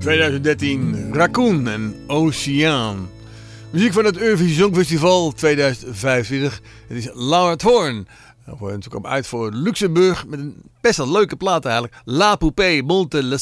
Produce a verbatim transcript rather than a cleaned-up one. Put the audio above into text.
twintig dertien, Raccoon en Oceaan. Muziek van het Eurovisie Songfestival twintig vijfentwintig. Het is Laura Thorn. We kwam uit voor Luxemburg met een best wel leuke plaat eigenlijk. La Poupée Monte le